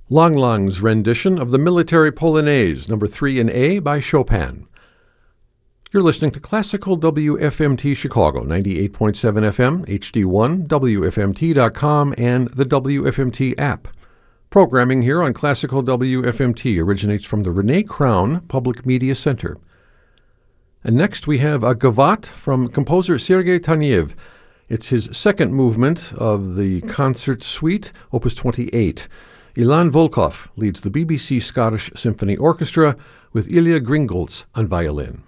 Lang Lang's rendition of the Military Polonaise, number 3 in A by Chopin. You're listening to Classical WFMT Chicago, 98.7 FM, HD1, WFMT.com, and the WFMT app. Programming here on Classical WFMT originates from the Renee Crown Public Media Center. And next we have a Gavotte from composer Sergei Taneyev. It's his second movement of the concert suite, Opus 28. Ilan Volkov leads the BBC Scottish Symphony Orchestra with Ilya Gringolds on violin.